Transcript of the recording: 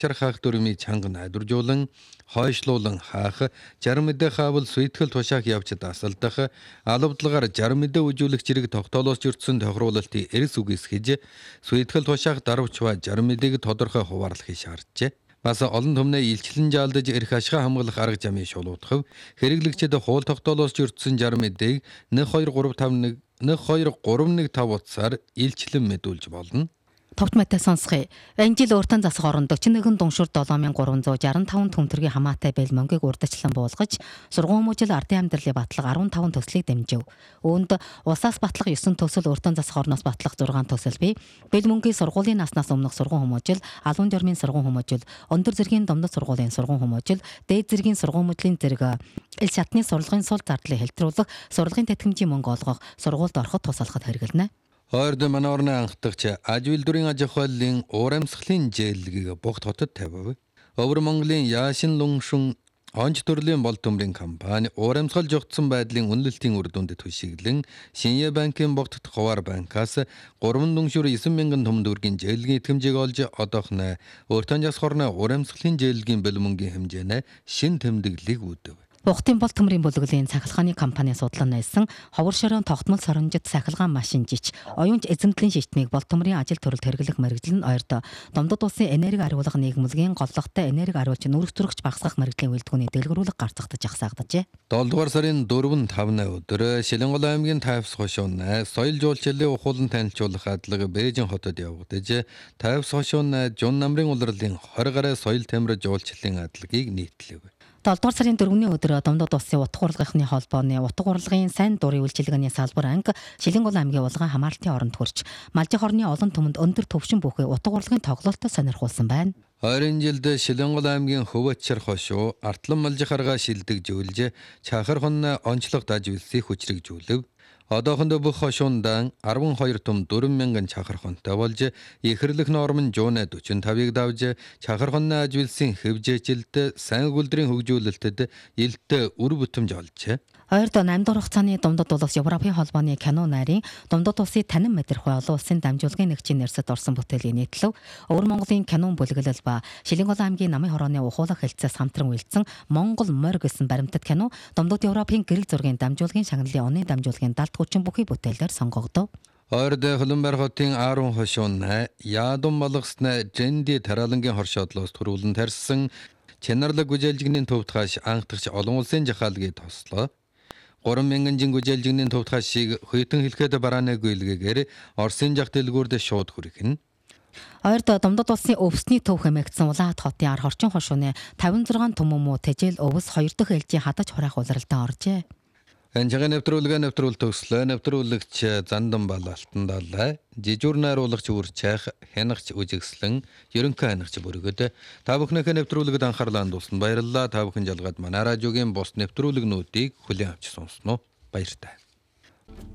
хаах дүрмийг чанга найдваржуулан хойшлуулан хаах, жармидэ хаавал сүйтгэл тушаах явж дасалдах, алавдлагаар жармидэ үжүүлэх зэрэг тогтоолоос жирдсэн тохируулалтыг эрс үгүйсгэж, сүйтгэл тушаах дарвч ба жармидыг тодорхой хуваарлахыг шаарджээ. Бас олон түмнээ илчлэн жалдаж эрх ашгаа хамгаалах арга замыг шулуутгав. Хэрэглэгчид хуул тогтоолоос жирдсэн жармидыг 1231 утсаар илчлэн мэдүүлж болно. Товт мэтэй сонсхий. Энэ жил өөртөө засах оронд 41 дуншуур 7365 төмтөргийн хамаатай бэлмөнгийг урдчлан буулгаж, сургууль хүмүүжил ардын амьдралын батлага 15 төслийг дэмжив. Үүнд улсаас батлага 9 төсөл, өөртөө засах орноос батлага 6 төсөл бий. Бэлмөнгийн сургуулийн наснаас өмнөх сургууль хүмүүжил, албан журмын сургууль хүмүүжил, өндөр зэргийн домдод сургуулийн сургууль хүмүүжил, дээд зэргийн сургууль хүмүүжлийн зэрэг ил шатны сурлагын сул зардлыг хэлтрүүлэх, сурлагын тэтгэмжийн мөнгө олгох, сургуульд ороход тусалахад хэрэгэлнэ. Ойрд манай орны анхдагч аж үйлдвэрийн аж ахуйлын уур амьсгалын зээлгийг Богд хотод тавив. Өвөр Монголын Яашин Луншун онц төрлийн бол төмрийн компани уур амьсгал жогдсон байдлын үнэлэлтийн үр дүнд түшиглэн Шинье банкын Богдт хуваар банкаас 3 дүншүүр 9,000 том төгрөгийн зээлгийн итгэмжийг олж одоохно өөртөө засах орны уур амьсгалын зээлгийн бэлмөнгийн хэмжээнэ шин тэмдэглэлийг үүдв. Богдын бол төмрийн бүлэглэлийн цахилгааны компани судлан найсан ховор шорон тогтмол соронжит цахилгаан машин жич оюунч эзэмтлийн шийтмийг бол төмрийн ажил төрөлд хэрэглэх мэргэжил нь ойрд домдод улсын энерги ариулга нийгэмлэгийн голлоготой энерги ариулж нүрэх зүрхч багасгах мэргэжлийн үйлдвэрийн дэлгэрүүлэг гарцгахдаж ахсаагдажээ. 7 дугаар сарын 4-5 өдөр Шилэнгол аймгийн Тайвс хошуун соёл жуулчлалын ухуулан танилцуулах адлага Бээжин хотод явагдаж, Тайвс хошуун Жун намрын улирлын 20 гаруй соёл тамир жуулчлалын адлагыг нийтлэв. 7 дугаар сарын 4-ний өдөр домдод улсын утга урлагийнхны холбооны утга урлагийн сайн дурын үйлчилгээний салбар анги Шилэнгол аймгийн улгаан хамаарлтын оронд хүрч малжих орны олон түмэнд өндөр төвшин бүхий утга урлагийн тоглолтод сонирхуулсан байна. Ойрын жилд Шилэнгол аймгийн Хөвөччэр хошуу артлан малжих аргаа шилдэгжүүлж чахар хонь онцлог даж үлсийг хүчрэгжүүлв. Одоохондоо бүх хошуундан 12 том 4,000 чахар хонтой болж ихэрлэх норм нь жууна 45-ыг давж чахар хонь ажвилсан хэвжээжилд сайн өгүүлдрийн хөгжүүлэлтэд илтээ үр бүтэмж олжээ. Ойрд 8 дугаар хугацааны домдод улс Европын холбооны кино найрын домдод улсын танин мэдрэхүй олон улсын дамжуулгын нэгжийн нэрсэд орсон бүтээлийг нийтлэв. Өвөр Монголын кинон бүлэглэл ба Шилэнгол аймгийн намын хорооны ухуулах хэлцээс хамтран үйлдсэн Монгол морь гэсэн баримтат кино домдод Европын гэрэл зургийн дамжуулгын шагналын оны дамжуулгын далд хүчин бүхий бүтээлээр сонгогдов. Ойрд Хөлбөмбөр хотын Аарун хошуун яадун балгасна Жэнди тараалангийн хоршоодлоос төрүүлэн тарьсан Чанарлаг гүжээлжигний төвд хаш анхдагч олон улсын жахаалгийг тослоо. 3,000 жин гүжээлжигний төвд хашийг хөйтөн хэлэхэд барааны гүйлгээгээр Оросын жах дэлгүүрд шууд хүргэн. Ойрд домдод улсын өвсний төв хэмээгдсэн Улаат хотын ар хорчин хошууны 56 төмөмөө тэжээл өвс 2 дахь ээлжийн хадаж хураах улиралдаа оржээ. Энэчгээ нэвтрүүлэг төслөө нэвтрүүлэгч Зандан Бал Алтандалаа жижүүр найруулагч үрчээх хянагч үжигслэн ерөнхий хянагч бүргэд та бүхнийхээ нэвтрүүлэгт анхаарлаа хандуулсан баярлалаа. Та бүхэн жалгаад манай радиогийн бус нэвтрүүлэгнүүдийг хүлээн авч сонсноо баяртай.